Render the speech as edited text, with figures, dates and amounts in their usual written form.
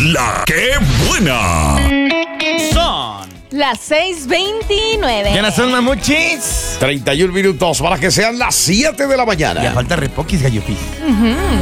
La que buena. Son las 6:29. ¿Ya no son mamuchis? 31 minutos para que sean las 7 de la mañana. Ya falta repoquis, Gallo Fizz.